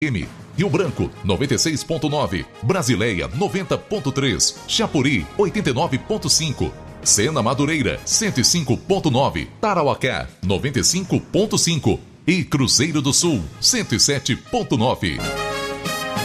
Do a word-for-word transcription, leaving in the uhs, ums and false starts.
M. Rio Branco, noventa e seis ponto nove. Brasileia, noventa ponto três. Chapuri, oitenta e nove ponto cinco. Sena Madureira, cento e cinco ponto nove. Tarauacá, noventa e cinco ponto cinco. E Cruzeiro do Sul, cento e sete ponto nove.